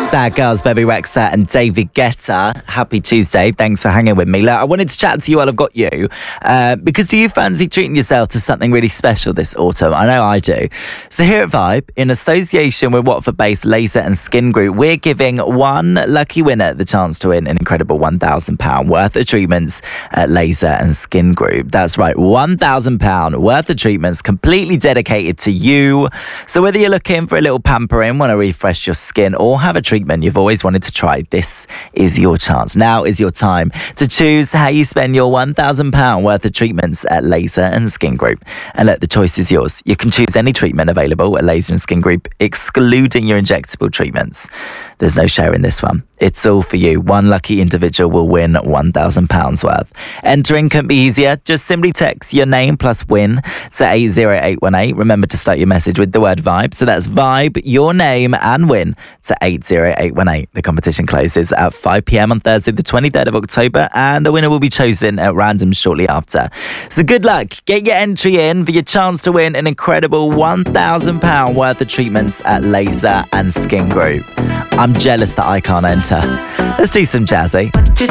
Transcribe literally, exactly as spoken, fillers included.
Sad Girls, Bebe Rexha and David Guetta. Happy Tuesday. Thanks for hanging with me. Look, I wanted to chat to you while I've got you uh, because do you fancy treating yourself to something really special this autumn? I know I do. So here at Vibe, in association with Watford-based Laser and Skin Group, we're giving one lucky winner the chance to win an incredible one thousand pounds worth of treatments at Laser and Skin Group. That's right, one thousand pounds worth of treatments completely dedicated to you. So whether you're looking for a little pampering, want to refresh your skin, or have a treatment you've always wanted to try, this is your chance. Now is your time to choose how you spend your one thousand pounds worth of treatments at Laser and Skin Group. And look, the choice is yours. You can choose any treatment available at Laser and Skin Group, excluding your injectable treatments. There's no share in this one. It's all for you. One lucky individual will win one thousand pounds worth. Entering can be easier. Just simply text your name plus win to eight zero eight one eight. Remember to start your message with the word Vibe. So that's Vibe, your name and win to eight zero eight one eight. The competition closes at five p.m. on Thursday the twenty-third of October, and the winner will be chosen at random shortly after. So good luck. Get your entry in for your chance to win an incredible one thousand pounds worth of treatments at Laser and Skin Group. I'm jealous that I can't enter. Let's do some Jazzy.